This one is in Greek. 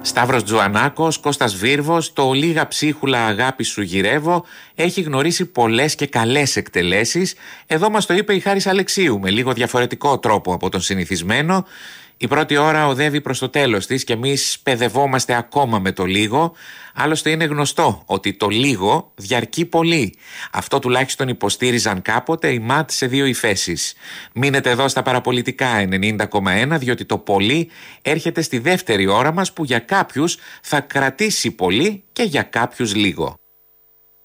Σταύρος Τζουανάκος, Κώστας Βίρβος, το «Λίγα ψίχουλα αγάπη σου γυρεύω» έχει γνωρίσει πολλές και καλές εκτελέσεις. Εδώ μας το είπε η Χάρης Αλεξίου με λίγο διαφορετικό τρόπο από τον συνηθισμένο. Η πρώτη ώρα οδεύει προς το τέλος της και εμείς παιδευόμαστε ακόμα με το λίγο. Άλλωστε είναι γνωστό ότι το λίγο διαρκεί πολύ. Αυτό τουλάχιστον υποστήριζαν κάποτε οι ΜΑΤ σε 2 υφέσεις. Μείνετε εδώ στα παραπολιτικά 90,1 διότι το πολύ έρχεται στη δεύτερη ώρα μας που για κάποιους θα κρατήσει πολύ και για κάποιους λίγο.